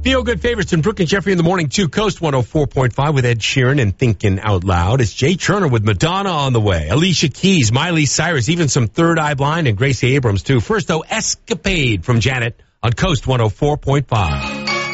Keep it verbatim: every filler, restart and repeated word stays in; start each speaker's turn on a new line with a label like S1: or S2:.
S1: Feel Good Favorites and Brooke and Jeffrey in the morning, too. Coast one oh four point five with Ed Sheeran and Thinking Out Loud. It's Jay Turner with Madonna on the way. Alicia Keys, Miley Cyrus, even some Third Eye Blind and Gracie Abrams, too. First, though, Escapade from Janet on Coast one oh four point five.